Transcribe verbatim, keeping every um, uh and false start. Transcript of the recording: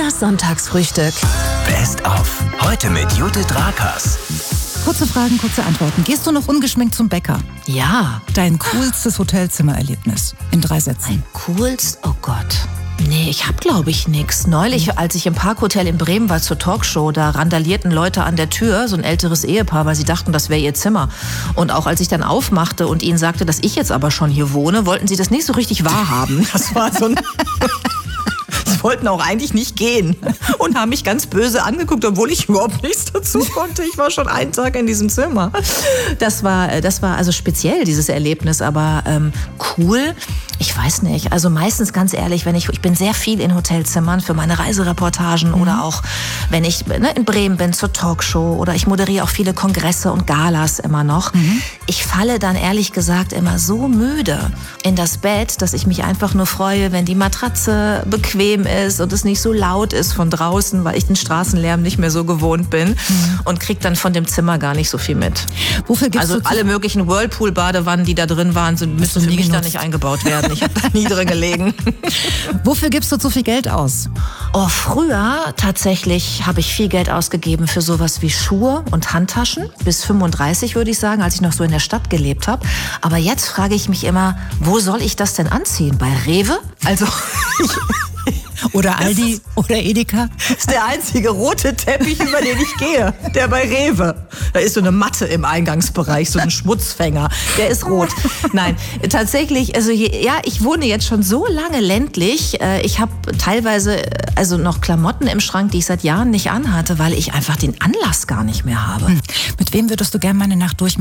Tinas Sonntagsfrühstück. Best of. Heute mit Judith Rakers. Kurze Fragen, kurze Antworten. Gehst du noch ungeschminkt zum Bäcker? Ja. Dein coolstes Hotelzimmererlebnis in drei Sätzen. Ein coolst, oh Gott. Nee, ich hab, glaube ich, nix. Neulich, als ich im Parkhotel in Bremen war zur Talkshow, da randalierten Leute an der Tür, so ein älteres Ehepaar, weil sie dachten, das wäre ihr Zimmer. Und auch als ich dann aufmachte und ihnen sagte, dass ich jetzt aber schon hier wohne, wollten sie das nicht so richtig wahrhaben. Das war so ein... Sie wollten auch eigentlich nicht gehen und haben mich ganz böse angeguckt, obwohl ich überhaupt nichts dazu konnte. Ich war schon einen Tag in diesem Zimmer. Das war, das war also speziell, dieses Erlebnis, aber ähm, cool. Ich weiß nicht, also meistens ganz ehrlich, wenn ich, ich bin sehr viel in Hotelzimmern für meine Reisereportagen mhm. oder auch, wenn ich ne, in Bremen bin zur Talkshow oder ich moderiere auch viele Kongresse und Galas immer noch. Mhm. Ich falle dann ehrlich gesagt immer so müde in das Bett, dass ich mich einfach nur freue, wenn die Matratze bequem ist und es nicht so laut ist von draußen, weil ich den Straßenlärm nicht mehr so gewohnt bin mhm. und krieg dann von dem Zimmer gar nicht so viel mit. Wofür gibst also du alle möglichen Whirlpool-Badewannen, die da drin waren, sind, müssen für mich genutzt? Da nicht eingebaut werden. Ich habe da nie drin gelegen. Wofür gibst du so viel Geld aus? Oh, früher tatsächlich habe ich viel Geld ausgegeben für sowas wie Schuhe und Handtaschen. Bis fünfunddreißig würde ich sagen, als ich noch so in der Stadt gelebt habe. Aber jetzt frage ich mich immer, wo soll ich das denn anziehen? Bei Rewe? Also... Oder Aldi oder Edeka? Das ist der einzige rote Teppich, über den ich gehe. Der bei Rewe. Da ist so eine Matte im Eingangsbereich, so ein Schmutzfänger. Der ist rot. Nein, tatsächlich, also ja, ich wohne jetzt schon so lange ländlich. Ich habe teilweise also noch Klamotten im Schrank, die ich seit Jahren nicht anhatte, weil ich einfach den Anlass gar nicht mehr habe. Hm. Mit wem würdest du gerne mal eine Nacht durch